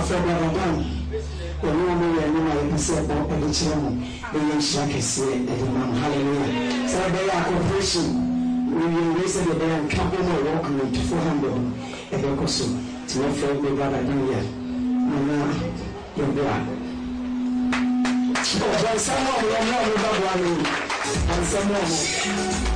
for Babadan. The woman and I can say about the channel, the young shack is saying that hallelujah. So they are cooperation. We will raise the day and come over walking to 400 and the Kosu to your friend, the Babadan yet. And you're black. Oh, someone will know about one and someone.